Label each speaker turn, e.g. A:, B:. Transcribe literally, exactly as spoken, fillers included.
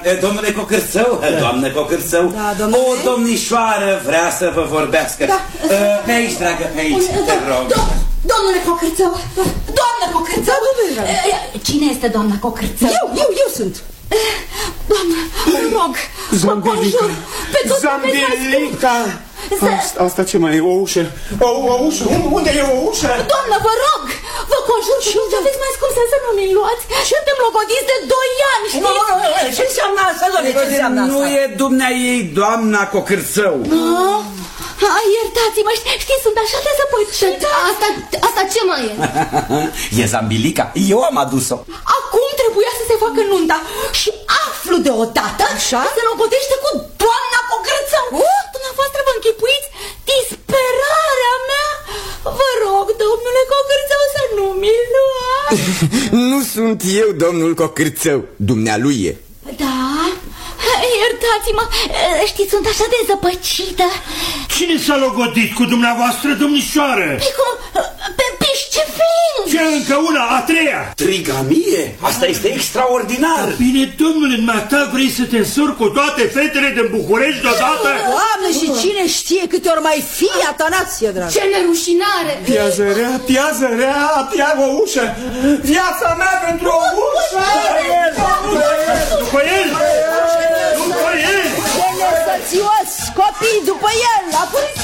A: Domnule Cocârțău, doamnă Cocârțău,
B: da,
A: o domnișoară vrea să vă vorbească. Da. Pe aici, dragă, pe aici, te rog.
C: Domnule Cocârțău, doamnă Cocârțău. Cine este doamna Cocârțău?
B: Eu, eu, eu sunt.
C: Doamnă, rog, vă conjur pe tot.
D: Zambilica! Asta, asta ce mai e? O ușă? O, o ușă? Unde e o ușă?
C: Doamnă, vă rog, vă conjur și nu aveți mai scump să nu mi-l luați. Suntem logodiți de doi ani, știți?
B: Nu, nu, nu, ce înseamnă asta, doamne, ce înseamnă asta?
A: Nu e dumnea ei doamna Cocârțău.
C: Ai, iertați-mă, știți, sunt așa de zăpăcită.
E: Asta, asta ce mai e?
A: E Zambilica, eu am adus-o.
C: Acum trebuia să se facă nunta și aflu deodată
B: așa?
C: Se logodește cu doamna Cocârțău. Dumneavoastră vă închipuiți disperarea mea? Vă rog, domnule Cocârțău, să nu mi-l luați.
F: Nu sunt eu domnul Cocârțău, dumnealui e.
C: Da? Iertați-mă, știți, sunt așa de zăpăcită.
G: Cine s-a logodit cu dumneavoastră, domnișoară?
C: Pe cum? Pe Piscefin.
G: Ce, încă una, a treia?
A: Trigamie? Asta este extraordinar.
G: Bine, domnule, dumneata vrei să te însori cu toate fetele din București deodată?
B: Doamne, și cine știe câte ori mai fi, Atanasie, dragă.
E: Ce nerușinare!
D: Piază rea, piază rea, pia o ușă. Viața mea pentru o ușă.
G: După el! După el!
B: Ce nesățios, copii, după el, la poliție!